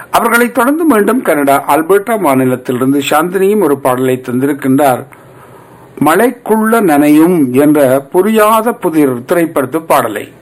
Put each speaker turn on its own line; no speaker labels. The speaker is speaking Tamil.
அவர்களை தொடர்ந்து மீண்டும் கனடா அல்பர்டா மாநிலத்திலிருந்து சாந்தினியும் ஒரு பாடலை தந்திருக்கின்றார். மழைக்குள்ள நனையும் என்ற புரியாத புதிர் திரைப்படத்து பாடலை